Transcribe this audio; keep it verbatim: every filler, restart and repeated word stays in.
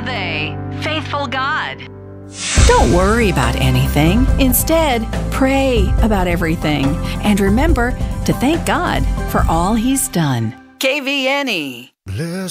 and they. Faithful God. Don't worry about anything. Instead, pray about everything. And remember to thank God for all He's done. K V N E. Bless